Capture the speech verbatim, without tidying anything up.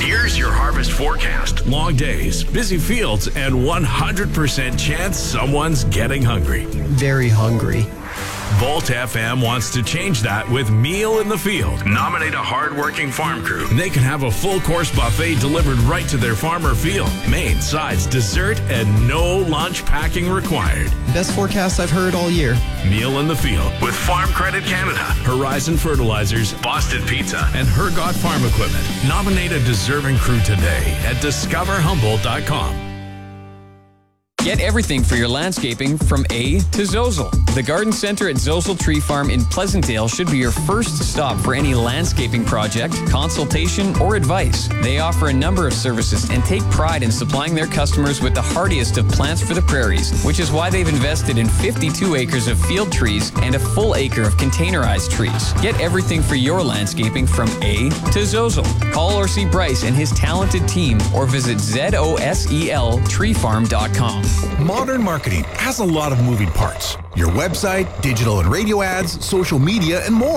Here's your harvest forecast. Long days, busy fields, and one hundred percent chance someone's getting hungry. Very hungry. Volt F M wants to change that with Meal in the Field. Nominate a hard-working farm crew. They can have a full-course buffet delivered right to their farm or field. Main, sides, dessert, and no lunch packing required. Best forecast I've heard all year. Meal in the Field with Farm Credit Canada, Horizon Fertilizers, Boston Pizza, and Hergot Farm Equipment. Nominate a deserving crew today at discover humboldt dot com. Get everything for your landscaping from A to Zozel. The Garden Center at Zozel Tree Farm in Pleasantdale should be your first stop for any landscaping project, consultation, or advice. They offer a number of services and take pride in supplying their customers with the hardiest of plants for the prairies, which is why they've invested in fifty-two acres of field trees and a full acre of containerized trees. Get everything for your landscaping from A to Zozel. Call or see Bryce and his talented team or visit zosel tree farm dot com. Modern marketing has a lot of moving parts. Your website, digital and radio ads, social media, and more.